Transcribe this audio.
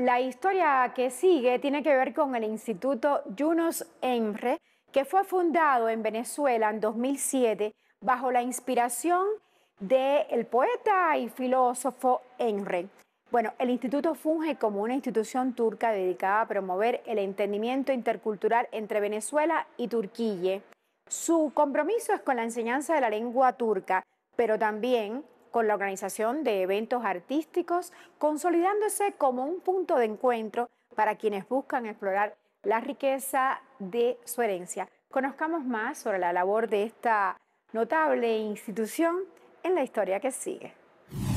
La historia que sigue tiene que ver con el Instituto Yunus Emre, que fue fundado en Venezuela en 2007 bajo la inspiración del poeta y filósofo Emre. Bueno, el instituto funge como una institución turca dedicada a promover el entendimiento intercultural entre Venezuela y Turquía. Su compromiso es con la enseñanza de la lengua turca, pero también con la organización de eventos artísticos, consolidándose como un punto de encuentro para quienes buscan explorar la riqueza de su herencia. Conozcamos más sobre la labor de esta notable institución en la historia que sigue.